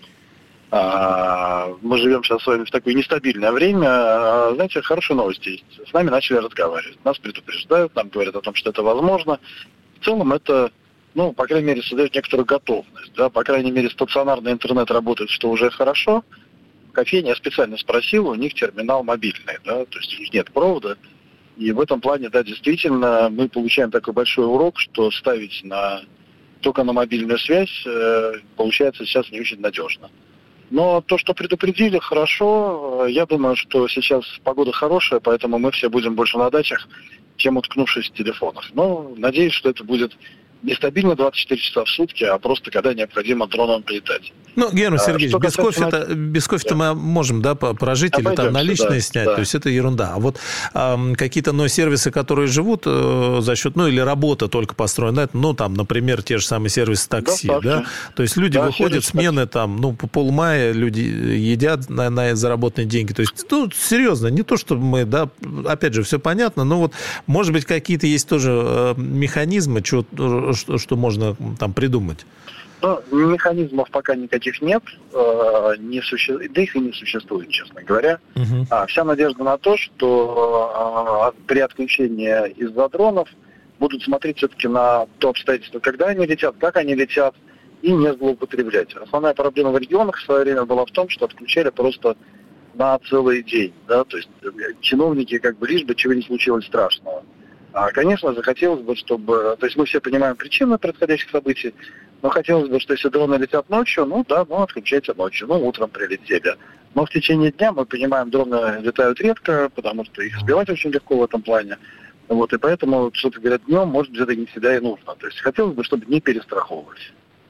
мы живем сейчас с вами в такое нестабильное время. Знаете, хорошие новости есть. С нами начали разговаривать. Нас предупреждают, нам говорят о том, что это возможно. В целом это, по крайней мере, создает некоторую готовность. Да? По крайней мере, стационарный интернет работает, что уже хорошо. Кофейня, я специально спросил, у них терминал мобильный, да, то есть у них нет провода. И в этом плане, да, действительно, мы получаем такой большой урок, что ставить только на мобильную связь, получается сейчас не очень надежно. Но то, что предупредили, хорошо. Я думаю, что сейчас погода хорошая, поэтому мы все будем больше на дачах, чем уткнувшись в телефонах. Надеюсь, что это будет нестабильно 24 часа в сутки, а просто когда необходимо дроном прилетать. Герман Сергеевич, без кофе-то мы можем, да, прожить или там наличные снять, то есть это ерунда. А вот какие-то сервисы, которые живут за счет, или работа только построена, например, те же самые сервисы такси, да, то есть люди выходят, смены там, по полмая люди едят на заработанные деньги, то есть, серьезно, не то, что мы, да, опять же, все понятно, но может быть, какие-то есть тоже механизмы, что можно там придумать? Механизмов пока никаких нет, да их и не существует, честно говоря. Вся надежда на то, что при отключении из-за дронов будут смотреть все-таки на то обстоятельство, когда они летят, как они летят, и не злоупотреблять. Основная проблема в регионах в свое время была в том, что отключали просто на целый день. Да? То есть чиновники лишь бы чего не случилось страшного. Конечно, захотелось бы, чтобы... То есть мы все понимаем причины происходящих событий, но хотелось бы, что если дроны летят ночью, отключайте ночью, утром прилетели. Но в течение дня, мы понимаем, дроны летают редко, потому что их сбивать очень легко в этом плане. И поэтому, что-то говорят, днем, может быть, это не всегда и нужно. То есть хотелось бы, чтобы не перестраховывались.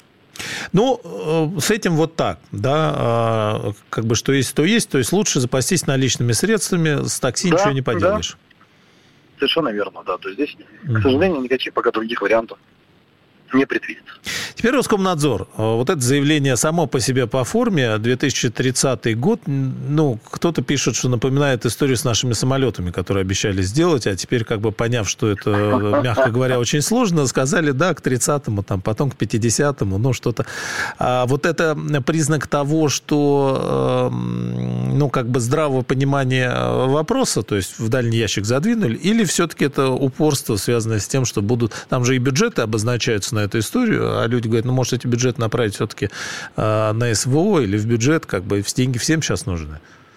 С этим так, да, что есть, то есть. То есть лучше запастись наличными средствами, с такси ничего не поделаешь. Да. Совершенно верно, да. То есть здесь, к сожалению, никаких пока других вариантов не предвидится. Теперь Роскомнадзор. Вот это заявление само по себе по форме, 2030 год, ну, кто-то пишет, что напоминает историю с нашими самолетами, которые обещали сделать, а теперь, как бы поняв, что это, мягко говоря, очень сложно, сказали, да, к 30-му, там, потом к 50-му, ну, что-то. А вот это признак того, что, ну, как бы здравого понимания вопроса, то есть в дальний ящик задвинули, или все-таки это упорство, связанное с тем, что будут... Там же и бюджеты обозначаются на эту историю, а люди говорят, ну, может, эти бюджеты направить все-таки на СВО или в бюджет, как бы деньги всем сейчас нужны?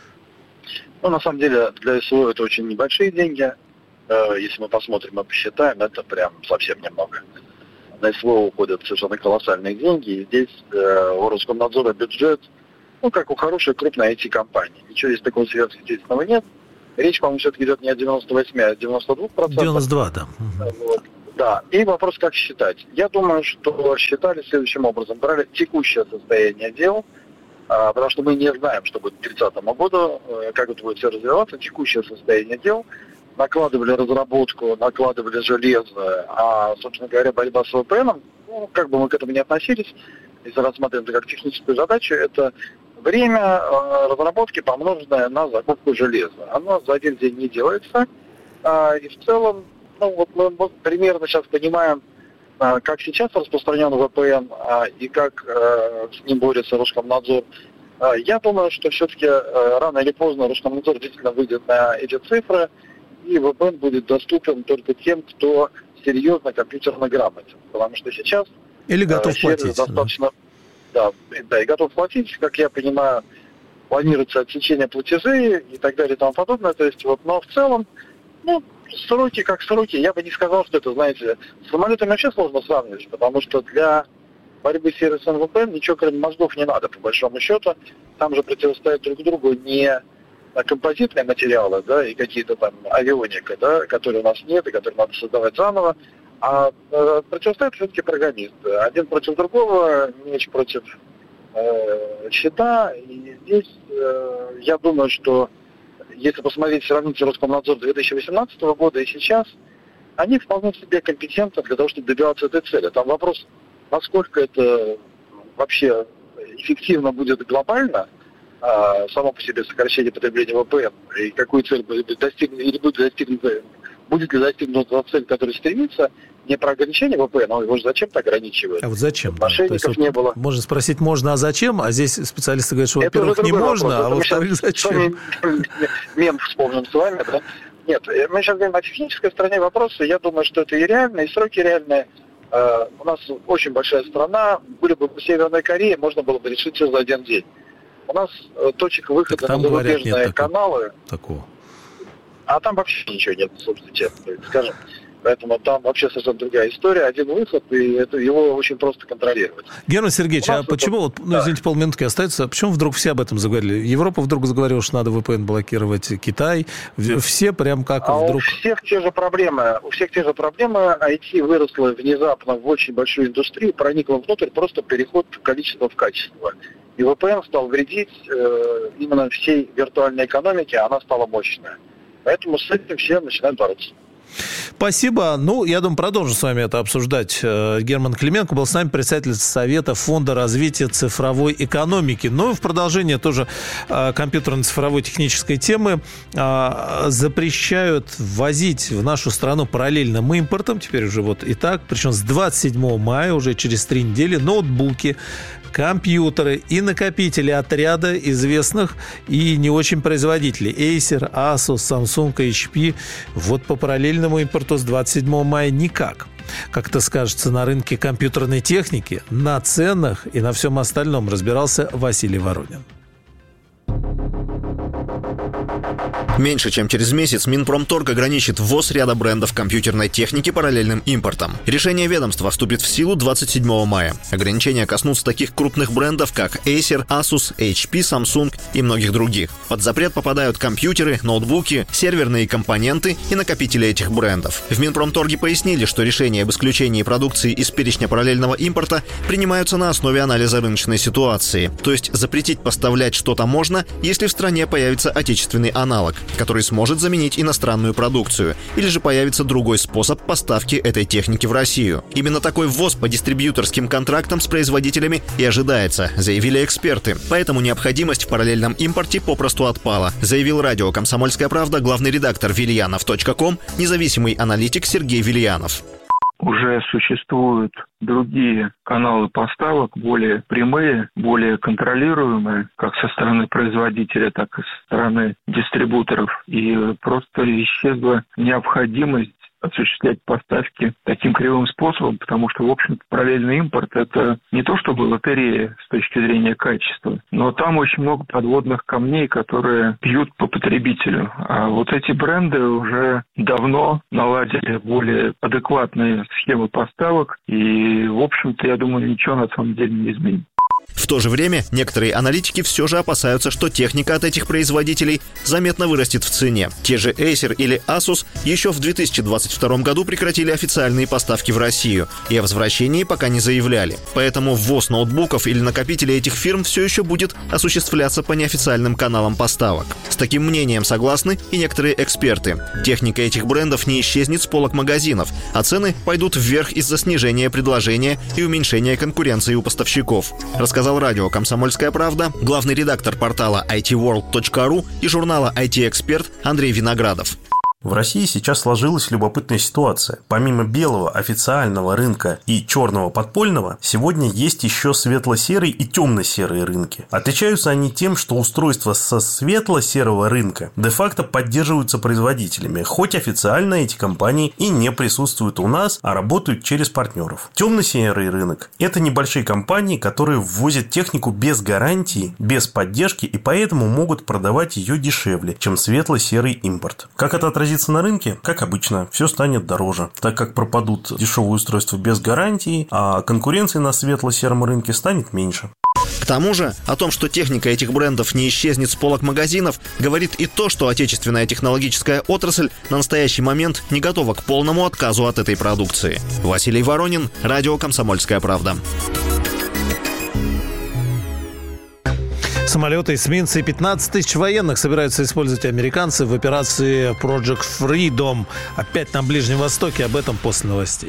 Ну, на самом деле, для СВО это очень небольшие деньги. Если мы посмотрим и посчитаем, это прям совсем немного. На СВО уходят совершенно колоссальные деньги, и здесь у Роскомнадзора бюджет, ну, как у хорошей крупной IT-компании. Ничего здесь такого сверхъестественного нет. Речь, по-моему, все-таки идет не о 98, а о 92%. 92, да. Вот. Да, и вопрос, как считать. Я думаю, что считали следующим образом. Брали текущее состояние дел, потому что мы не знаем, что будет к 30 году, как это будет все развиваться. Текущее состояние дел. Накладывали разработку, накладывали железо, а, собственно говоря, борьба с VPN, ну, как бы мы к этому не относились, если рассматриваем это как техническую задачу, это время разработки, помноженное на закупку железа. Оно за один день не делается, и в целом, ну, вот мы примерно сейчас понимаем, как сейчас распространен VPN и как с ним борется Роскомнадзор. Я думаю, что все-таки рано или поздно Роскомнадзор действительно выйдет на эти цифры, и VPN будет доступен только тем, кто серьезно компьютерно грамотен. Потому что сейчас... Или готов платить. Достаточно... Да, и готов платить. Как я понимаю, планируется отсечение платежей и так далее и тому подобное. То есть, вот, но в целом, ну, сроки как сроки. Я бы не сказал, что это, знаете, с самолетами вообще сложно сравнивать, потому что для борьбы с сервисом VPN ничего, кроме мозгов, не надо, по большому счету. Там же противостоят друг другу не композитные материалы, да, и какие-то там авионика, да, которые у нас нет и которые надо создавать заново, а противостоят все-таки программисты. Один против другого, меч против щита. И здесь я думаю, что если посмотреть, сравнить Роскомнадзор 2018 года и сейчас, они вполне себе компетентны для того, чтобы добиваться этой цели. Там вопрос, насколько это вообще эффективно будет глобально, само по себе сокращение потребления VPN, и какую цель будет достигнута, или будет ли достигнута цель, к которой стремится, не про ограничение VPN, но его же зачем-то ограничивают. А вот зачем? Мошенников вот не было. Можно спросить, можно, а зачем? А здесь специалисты говорят, что, во-первых, не можно, а во-вторых, зачем? Мем вспомним с вами, да? Нет, мы сейчас говорим о технической стороне вопроса. Я думаю, что это и реально, и сроки реальные. У нас очень большая страна. Были бы в Северной Корее, можно было бы решить все за один день. У нас точек выхода на зарубежные каналы. Такого. А там вообще ничего нет, собственно, скажем. Поэтому там вообще совершенно другая история. Один выход, и это, его очень просто контролировать. Герман Сергеевич, а почему, извините, полминутки остается, почему вдруг все об этом заговорили? Европа вдруг заговорила, что надо VPN блокировать, Китай. Все прям как вдруг... У всех те же проблемы. IT выросло внезапно в очень большую индустрию, проникло внутрь, просто переход количества в качество. И VPN стал вредить именно всей виртуальной экономике, она стала мощная. Поэтому с этим все начинают бороться. Спасибо. Ну, я думаю, продолжим с вами это обсуждать. Герман Клименко был с нами, председатель Совета Фонда развития цифровой экономики. Ну и в продолжение тоже компьютерной цифровой технической темы. Запрещают ввозить в нашу страну параллельным импортом, теперь уже вот и так, причем с 27 мая, уже через 3 недели, ноутбуки, компьютеры и накопители от ряда известных и не очень производителей. Acer, Asus, Samsung, HP. Вот по параллельному импорту с 27 мая никак. Как это скажется на рынке компьютерной техники, на ценах и на всем остальном разбирался Василий Воронин. Меньше чем через месяц Минпромторг ограничит ввоз ряда брендов компьютерной техники параллельным импортом. Решение ведомства вступит в силу 27 мая. Ограничения коснутся таких крупных брендов, как Acer, Asus, HP, Samsung и многих других. Под запрет попадают компьютеры, ноутбуки, серверные компоненты и накопители этих брендов. В Минпромторге пояснили, что решения об исключении продукции из перечня параллельного импорта принимаются на основе анализа рыночной ситуации. То есть запретить поставлять что-то можно, если в стране появится отечественный аналог. который сможет заменить иностранную продукцию, или же появится другой способ поставки этой техники в Россию. Именно такой ввоз по дистрибьюторским контрактам с производителями и ожидается, заявили эксперты. Поэтому необходимость в параллельном импорте попросту отпала, заявил радио «Комсомольская правда» главный редактор Вильянов.ком, независимый аналитик Сергей Вильянов. Уже существуют другие каналы поставок, более прямые, более контролируемые, как со стороны производителя, так и со стороны дистрибуторов. И просто исчезла необходимость осуществлять поставки таким кривым способом, потому что, в общем-то, параллельный импорт – это не то чтобы лотерея с точки зрения качества, но там очень много подводных камней, которые бьют по потребителю. А вот эти бренды уже давно наладили более адекватные схемы поставок, и, в общем-то, я думаю, ничего на самом деле не изменит. В то же время некоторые аналитики все же опасаются, что техника от этих производителей заметно вырастет в цене. Те же Acer или Asus еще в 2022 году прекратили официальные поставки в Россию и о возвращении пока не заявляли. Поэтому ввоз ноутбуков или накопителей этих фирм все еще будет осуществляться по неофициальным каналам поставок. С таким мнением согласны и некоторые эксперты. Техника этих брендов не исчезнет с полок магазинов, а цены пойдут вверх из-за снижения предложения и уменьшения конкуренции у поставщиков, рассказал радио «Комсомольская правда» главный редактор портала itworld.ru и журнала IT-эксперт Андрей Виноградов. В России сейчас сложилась любопытная ситуация. Помимо белого официального рынка и черного подпольного, сегодня есть еще светло-серый и темно-серые рынки. Отличаются они тем, что устройства со светло-серого рынка де-факто поддерживаются производителями, хоть официально эти компании и не присутствуют у нас, а работают через партнеров. Темно-серый рынок – это небольшие компании, которые ввозят технику без гарантии, без поддержки и поэтому могут продавать ее дешевле, чем светло-серый импорт. Как это отразится на рынке? Как обычно, все станет дороже, так как пропадут дешевые устройства без гарантии, а конкуренции на светло-сером рынке станет меньше. К тому же, о том, что техника этих брендов не исчезнет с полок магазинов, говорит и то, что отечественная технологическая отрасль на настоящий момент не готова к полному отказу от этой продукции. Василий Воронин, радио «Комсомольская правда». Самолеты, эсминцы и 15 тысяч военных собираются использовать американцы в операции Project Freedom. Опять на Ближнем Востоке. Об этом после новостей.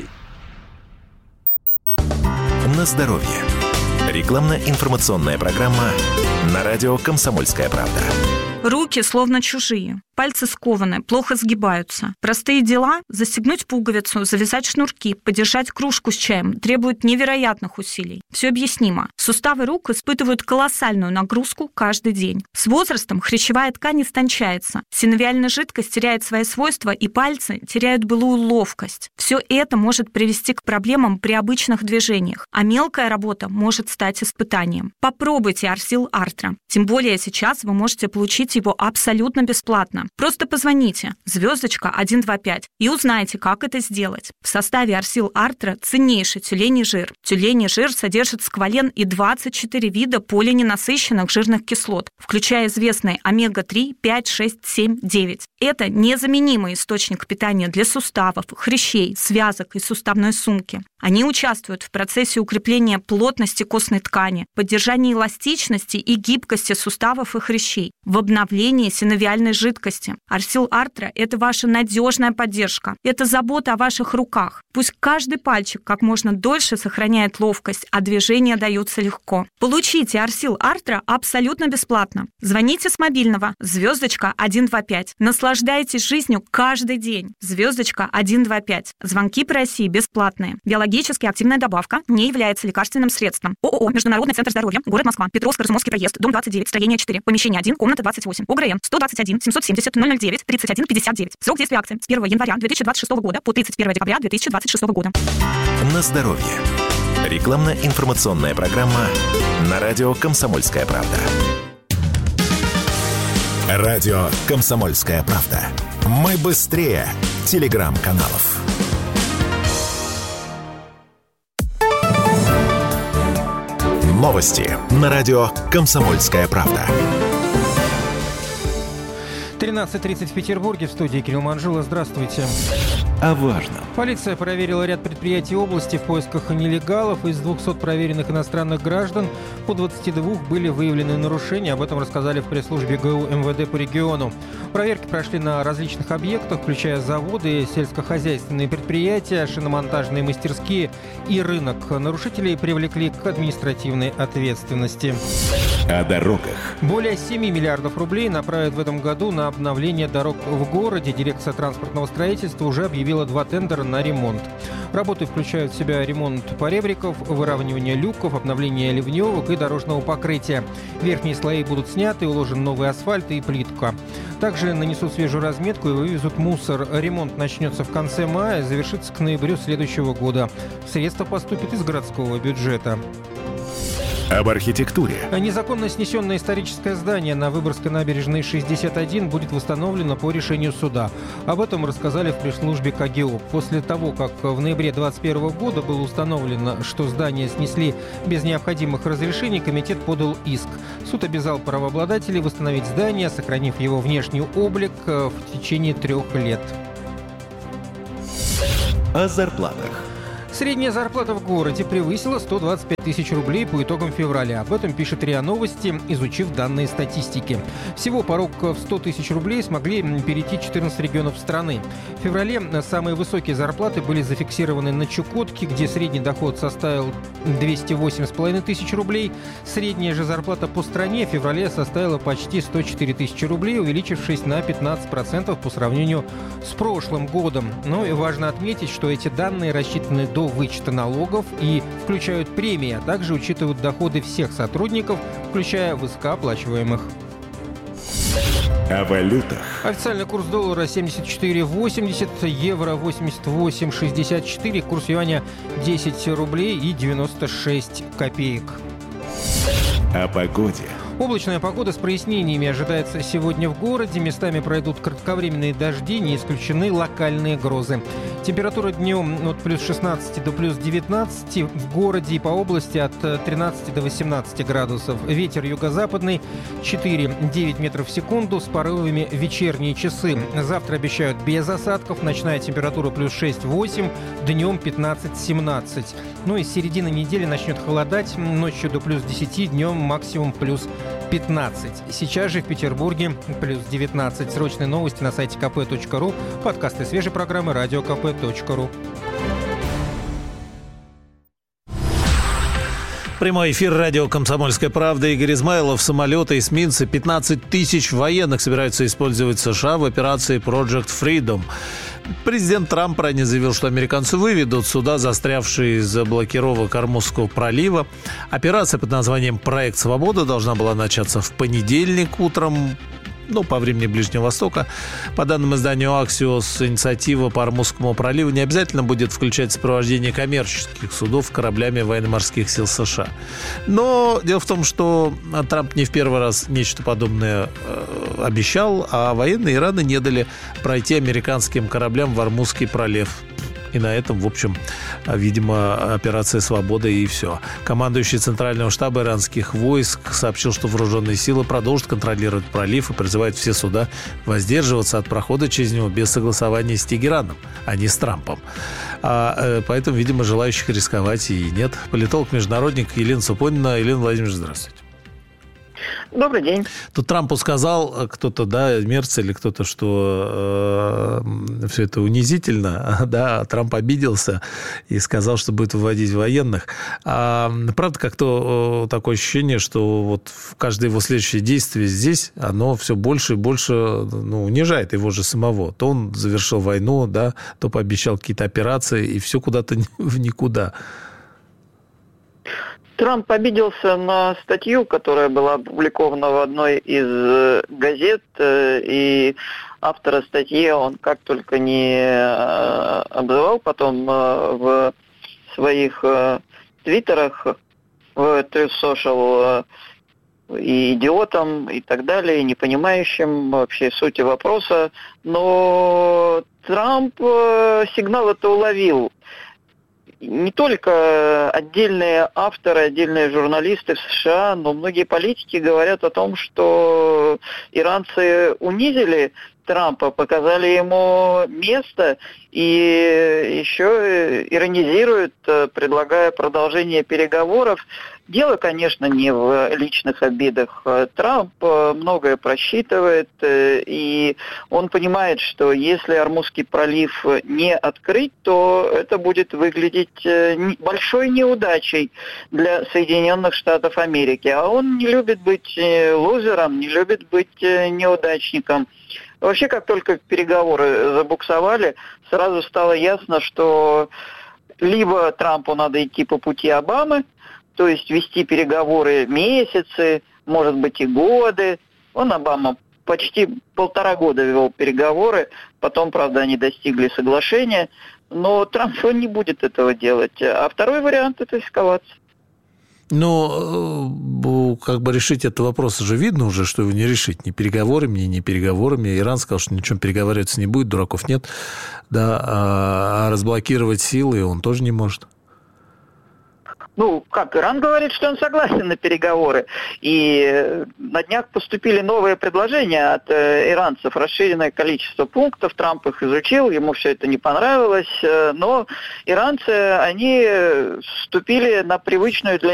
На здоровье. Рекламно-информационная программа на радио «Комсомольская правда». Руки словно чужие. Пальцы скованы, плохо сгибаются. Простые дела – застегнуть пуговицу, завязать шнурки, подержать кружку с чаем – требуют невероятных усилий. Все объяснимо. Суставы рук испытывают колоссальную нагрузку каждый день. С возрастом хрящевая ткань истончается, синовиальная жидкость теряет свои свойства, и пальцы теряют былую ловкость. Все это может привести к проблемам при обычных движениях, а мелкая работа может стать испытанием. Попробуйте Арсил Артра. Тем более сейчас вы можете получить его абсолютно бесплатно. Просто позвоните *125 и узнайте, как это сделать. В составе Арсил Артра ценнейший тюленей жир. Тюленей жир содержит сквален и 24 вида полиненасыщенных жирных кислот, включая известные омега-3, 5, 6, 7, 9. Это незаменимый источник питания для суставов, хрящей, связок и суставной сумки. Они участвуют в процессе укрепления плотности костной ткани, поддержания эластичности и гибкости суставов и хрящей, в обновлении синовиальной жидкости. Арсил Артра – это ваша надежная поддержка. Это забота о ваших руках. Пусть каждый пальчик как можно дольше сохраняет ловкость, а движения даются легко. Получите Арсил Артра абсолютно бесплатно. Звоните с мобильного *125. Наслаждайтесь жизнью каждый день. *125. Звонки по России бесплатные. Биологически активная добавка не является лекарственным средством. ООО «Международный центр здоровья», город Москва, Петровско-Разумовский проезд, дом 29, строение 4, помещение 1, комната 28, УГРН 121 770 009 31 59. Срок действия акции с 1 января 2026 года по 31 декабря 2026 года. На здоровье. Рекламно-информационная программа на радио «Комсомольская правда». Радио «Комсомольская правда». Мы быстрее телеграм-каналов. Новости на радио «Комсомольская правда». 12:30 в Петербурге. В студии Кирилл Манжула. Здравствуйте. О важном. Полиция проверила ряд предприятий области в поисках нелегалов. Из 200 проверенных иностранных граждан у 22 были выявлены нарушения. Об этом рассказали в пресс-службе ГУ МВД по региону. Проверки прошли на различных объектах, включая заводы, сельскохозяйственные предприятия, шиномонтажные мастерские и рынок. Нарушителей привлекли к административной ответственности. О дорогах. Более 7 миллиардов рублей направят в этом году на обновление дорог в городе. Дирекция транспортного строительства уже объявила 2 тендера на ремонт. Работы включают в себя ремонт поребриков, выравнивание люков, обновление ливневок и дорожного покрытия. Верхние слои будут сняты, уложен новый асфальт и плитка. Также нанесут свежую разметку и вывезут мусор. Ремонт начнется в конце мая, завершится к ноябрю следующего года. Средства поступят из городского бюджета. Об архитектуре. Незаконно снесенное историческое здание на Выборгской набережной 61 будет восстановлено по решению суда. Об этом рассказали в пресс-службе КГО. После того, как в ноябре 2021 года было установлено, что здание снесли без необходимых разрешений, комитет подал иск. Суд обязал правообладателей восстановить здание, сохранив его внешний облик в течение 3 лет. О зарплатах. Средняя зарплата в городе превысила 125 тысяч рублей по итогам февраля. Об этом пишет РИА Новости, изучив данные статистики. Всего порог в 100 тысяч рублей смогли перейти 14 регионов страны. В феврале самые высокие зарплаты были зафиксированы на Чукотке, где средний доход составил 208,5 тысяч рублей. Средняя же зарплата по стране в феврале составила почти 104 тысячи рублей, увеличившись на 15% по сравнению с прошлым годом. Но и важно отметить, что эти данные рассчитаны до вычета налогов и включают премии, а также учитывают доходы всех сотрудников, включая высокооплачиваемых. О валютах. Официальный курс доллара 74,80, евро 88,64, курс юаня 10 рублей и 96 копеек. О погоде. Облачная погода с прояснениями ожидается сегодня в городе. Местами пройдут кратковременные дожди, не исключены локальные грозы. Температура днем от плюс 16 до плюс 19. В городе и по области от 13 до 18 градусов. Ветер юго-западный 4-9 метров в секунду с порывами вечерние часы. Завтра обещают без осадков. Ночная температура плюс 6-8, днем 15-17. Ну и с середины недели начнет холодать. Ночью до плюс 10, днем максимум плюс 15. Сейчас же в Петербурге плюс 19. Срочные новости на сайте kp.ru. Подкасты свежей программы radiokp.ru. Прямой эфир радио «Комсомольская правда». Игорь Измайлов. Самолеты, эсминцы, 15 тысяч военных собираются использовать США в операции Project Freedom. Президент Трамп ранее заявил, что американцы выведут суда, застрявшие из-за блокировок Ормузского пролива. Операция под названием «Проект Свобода» должна была начаться в понедельник утром, по времени Ближнего Востока. По данным изданию Axios, инициатива по Ормузскому проливу не обязательно будет включать сопровождение коммерческих судов кораблями военно-морских сил США. Но дело в том, что Трамп не в первый раз нечто подобное обещал, а военные Ирана не дали пройти американским кораблям в Ормузский пролив. И на этом, в общем, видимо, операция «Свобода» и все. Командующий Центрального штаба иранских войск сообщил, что вооруженные силы продолжат контролировать пролив и призывает все суда воздерживаться от прохода через него без согласования с Тегераном, а не с Трампом. Поэтому, видимо, желающих рисковать и нет. Политолог-международник Елена Супонина. Елена Владимировна, здравствуйте. Добрый день. Тут Трампу сказал кто-то, Мерц или кто-то, что все это унизительно, а Трамп обиделся и сказал, что будет выводить военных. Правда, как-то такое ощущение, что вот каждое его следующее действие здесь, оно все больше и больше унижает его же самого. То он завершил войну, то пообещал какие-то операции, и все куда-то в никуда. Трамп обиделся на статью, которая была опубликована в одной из газет, и автора статьи он как только не обзывал потом в своих твиттерах, в Truth Social, и идиотом, и так далее, и не понимающим вообще сути вопроса. Но Трамп сигнал это уловил. не только отдельные авторы, отдельные журналисты в США, но многие политики говорят о том, что иранцы унизили Трампа, показали ему место и еще иронизируют, предлагая продолжение переговоров. Дело, конечно, не в личных обидах. Трамп многое просчитывает, и он понимает, что если Ормузский пролив не открыть, то это будет выглядеть большой неудачей для Соединенных Штатов Америки. А он не любит быть лузером, не любит быть неудачником. Вообще, как только переговоры забуксовали, сразу стало ясно, что либо Трампу надо идти по пути Обамы, то есть вести переговоры месяцы, может быть и годы. Обама, почти 1,5 года вел переговоры, потом, правда, они достигли соглашения, но Трамп он не будет этого делать. А второй вариант – это эскалация. Ну, как бы решить этот вопрос уже видно уже, что его не решить ни переговорами, ни переговорами. Иран сказал, что ничем переговариваться не будет, дураков нет. Да, а разблокировать силы он тоже не может. Ну, как, Иран говорит, что он согласен на переговоры. И на днях поступили новые предложения от иранцев. Расширенное количество пунктов, Трамп их изучил, ему все это не понравилось. Но иранцы, они вступили на привычную для